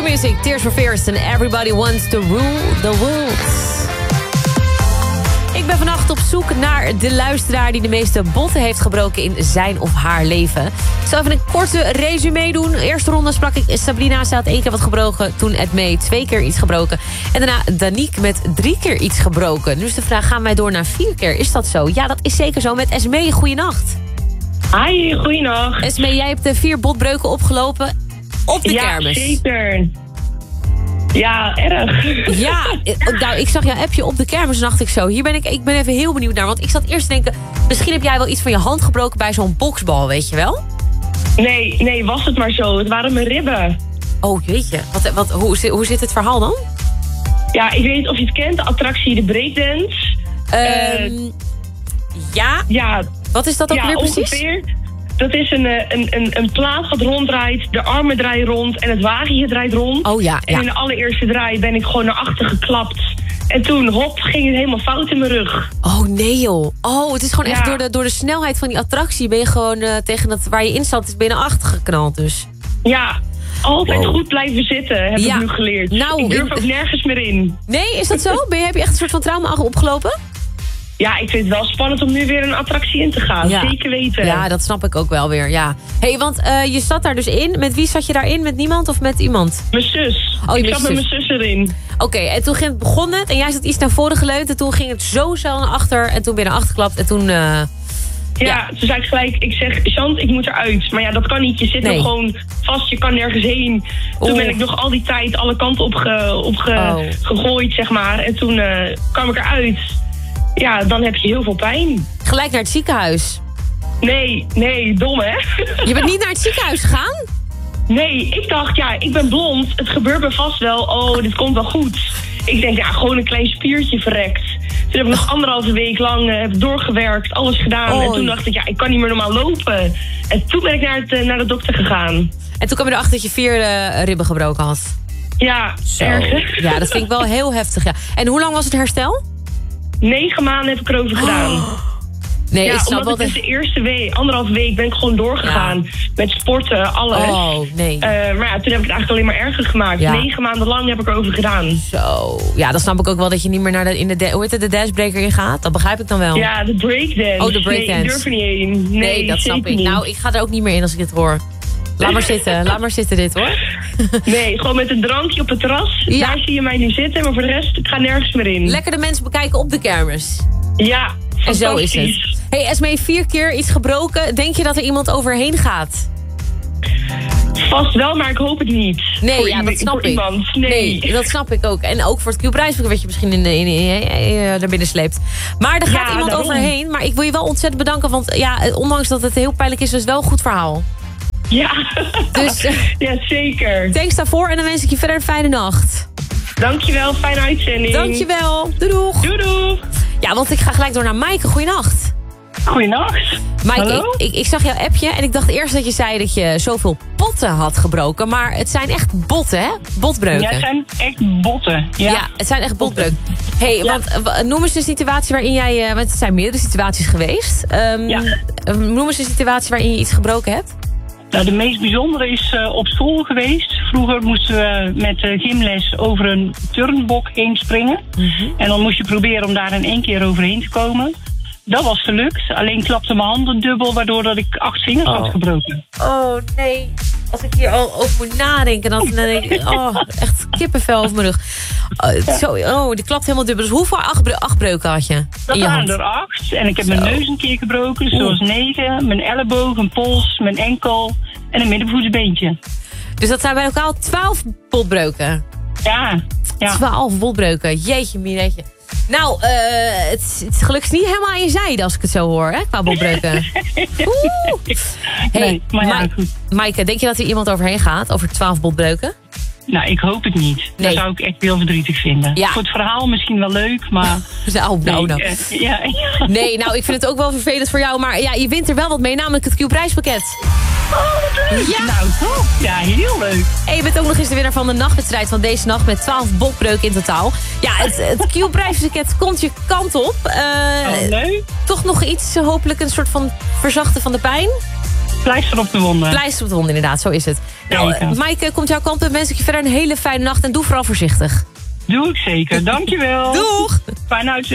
Q-Music, Tears for Fears and Everybody Wants to Rule the World. Ik ben vannacht op zoek naar de luisteraar die de meeste botten heeft gebroken in zijn of haar leven. Ik zal even een korte resume doen. De eerste ronde sprak ik Sabrina, ze had 1 keer wat gebroken. Toen Edmee 2 keer iets gebroken. En daarna Danique met 3 keer iets gebroken. Nu is de vraag, gaan wij door naar 4 keer? Is dat zo? Ja, dat is zeker zo. Met Esmee, goeienacht. Hi, goeienacht. Esmee, jij hebt 4 botbreuken opgelopen op de kermis. Ja, zeker. Ja, erg. Ja, nou, ik zag jouw appje op de kermis en dacht ik zo, ik ben even heel benieuwd naar. Want ik zat eerst te denken, misschien heb jij wel iets van je hand gebroken bij zo'n boksbal, weet je wel? Nee, was het maar zo. Het waren mijn ribben. Oh, jeetje. Hoe zit het verhaal dan? Ja, ik weet niet of je het kent, de attractie, de breakdance. Ja. Ja. Wat is dat ook weer precies? Ongeveer. Dat is een plaat wat ronddraait, de armen draaien rond en het wagentje draait rond. Oh ja. En in de allereerste draai ben ik gewoon naar achter geklapt. En toen, hop, ging het helemaal fout in mijn rug. Oh nee joh. Oh, het is gewoon echt door de snelheid van die attractie ben je gewoon tegen het waar je in zat, ben je naar achter geknald dus. Ja, altijd goed blijven zitten, heb ik nu geleerd. Nou, ik durf ook nergens meer in. Nee, is dat zo? Heb je echt een soort van trauma opgelopen? Ja, ik vind het wel spannend om nu weer een attractie in te gaan. Ja. Zeker weten. Ja, dat snap ik ook wel weer, ja. Hey, want je zat daar dus in. Met wie zat je daarin? Met niemand of met iemand? Mijn zus. Oh, ik zat met mijn zus erin. Oké, en toen begon het en jij zat iets naar voren geleund. En toen ging het zo snel naar achter. En toen ben je naar achter geklapt. En toen... Ja, toen zei ik gelijk, ik zeg, Chant, ik moet eruit. Maar ja, dat kan niet. Je zit nog gewoon vast, je kan nergens heen. Toen ben ik nog al die tijd alle kanten op gegooid, zeg maar. En toen kwam ik eruit. Ja, dan heb je heel veel pijn. Gelijk naar het ziekenhuis? Nee, dom hè? Je bent niet naar het ziekenhuis gegaan? Nee, ik dacht, ja, ik ben blond. Het gebeurt me vast wel. Oh, dit komt wel goed. Ik denk, ja, gewoon een klein spiertje verrekt. Toen heb ik nog 1,5 week lang doorgewerkt, alles gedaan. En toen dacht ik, ja, ik kan niet meer normaal lopen. En toen ben ik naar de dokter gegaan. En toen kwam je erachter dat je 4 ribben gebroken had? Ja, erg. Ja, dat vind ik wel heel heftig, ja. En hoe lang was het herstel? 9 maanden heb ik erover gedaan. Nee, ja, ik snap omdat ik de eerste week, 1,5 week ben ik gewoon doorgegaan. Ja. Met sporten, alles. Oh, nee. Maar ja, toen heb ik het eigenlijk alleen maar erger gemaakt. Ja. 9 maanden lang heb ik erover gedaan. Zo. Ja, dan snap ik ook wel dat je niet meer naar de dancebreaker in gaat. Dat begrijp ik dan wel. Ja, de breakdance. Oh, de breakdance. Nee, ik durf er niet heen. Nee, dat snap ik. Niet. Nou, ik ga er ook niet meer in als ik dit hoor. Laat maar zitten dit hoor. Nee, gewoon met een drankje op het terras. Ja. Daar zie je mij nu zitten, maar voor de rest, ik ga nergens meer in. Lekker de mensen bekijken op de kermis. Ja, en zo is het. Hey Esmee, 4 keer iets gebroken. Denk je dat er iemand overheen gaat? Vast wel, maar ik hoop het niet. Nee, ja, dat snap ik. Nee, dat snap ik ook. En ook voor het Q-prijsboek wat je misschien naar binnen sleept. Maar er gaat iemand overheen. Maar ik wil je wel ontzettend bedanken. Want ja, ondanks dat het heel pijnlijk is, is het wel een goed verhaal. Ja, dus, ja, zeker. Thanks daarvoor en dan wens ik je verder een fijne nacht. Dankjewel, fijne uitzending. Dankjewel, doeg. Doei. Ja, want ik ga gelijk door naar Maaike. Goeienacht. Goeienacht. Maaike, ik zag jouw appje en ik dacht eerst dat je zei dat je zoveel potten had gebroken. Maar het zijn echt botten, hè? Botbreuken. Ja, het zijn echt botten. Ja, het zijn echt botbreuken. Hey, want noem eens een situatie waarin jij... want het zijn meerdere situaties geweest. Noem eens een situatie waarin je iets gebroken hebt. Nou, de meest bijzondere is op school geweest. Vroeger moesten we met gymles over een turnbok heen springen. Mm-hmm. En dan moest je proberen om daar in 1 keer overheen te komen. Dat was gelukt. Alleen klapte mijn handen dubbel, waardoor dat ik 8 vingers had gebroken. Oh, nee. Als ik hier al over moet nadenken, dan denk ik... echt kippenvel over mijn rug. Die klapt helemaal dubbel. Dus hoeveel 8 breuken had je? Dat waren er 8. En ik heb mijn neus een keer gebroken, zoals 9. Mijn elleboog, een pols, mijn enkel en een middenvoetsbeentje. Dus dat zijn bij elkaar 12 botbreuken? Ja. 12 botbreuken. Jeetje, Miretje. Nou, het is gelukkig niet helemaal aan je zijde als ik het zo hoor, hè, qua botbreuken. Hey, Maaike, denk je dat er iemand overheen gaat, over 12 botbreuken? Nou, ik hoop het niet. Nee. Dat zou ik echt heel verdrietig vinden. Ja. Voor het verhaal misschien wel leuk, maar... Nee, nou, ik vind het ook wel vervelend voor jou. Maar ja, je wint er wel wat mee, namelijk het Q-prijspakket. Oh, wat leuk. Ja. Nou, top. Ja, heel leuk. En je bent ook nog eens de winnaar van de nachtwedstrijd van deze nacht... met 12 botbreuken in totaal. Ja, het Q-prijspakket komt je kant op. Leuk. Toch nog iets, hopelijk een soort van verzachten van de pijn? Pleister op de wonden. Pleister op de wonden, inderdaad, zo is het. Nou, Zeker. Maaike komt jouw kant op. Wens ik je verder een hele fijne nacht en doe vooral voorzichtig. Doe ik zeker. Dankjewel. Doeg! Fijne uitzending.